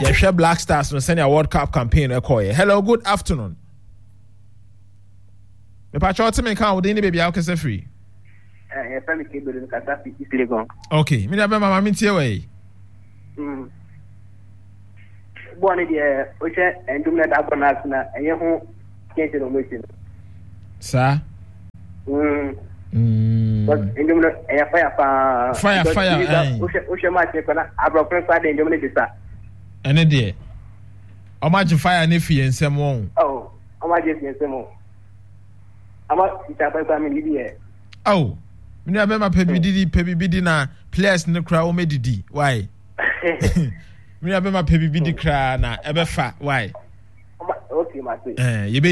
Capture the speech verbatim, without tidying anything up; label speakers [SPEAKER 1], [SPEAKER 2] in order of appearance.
[SPEAKER 1] Yeah, share Black Stars no send a World Cup campaign record. Hello, good afternoon. Me pa choti me kan wodi ni baby how kese free.
[SPEAKER 2] Eh, family cable in Katafi Islegon.
[SPEAKER 1] Okay, me da be mama me tie we.
[SPEAKER 2] Mm. Born the oche endumna da bonus na enye ho kense no machine.
[SPEAKER 1] Sir?
[SPEAKER 2] Mm.
[SPEAKER 1] Mm.
[SPEAKER 2] But endumna enye fire fa
[SPEAKER 1] Fire fire.
[SPEAKER 2] Oche oche match ko na abro friend fa de endumna de sa.
[SPEAKER 1] Ene de. O ma je fire ne fi ensem won.
[SPEAKER 2] Oh, o ma je fi ensem won. Ama ita ba ba mi lidi e.
[SPEAKER 1] Oh. Me na be ma pe bididi pe bididi na players ne kra o medidi. Why? Me na be ma pe bididi kra na e be fa. Why?
[SPEAKER 2] Okay, my
[SPEAKER 1] Eh, you be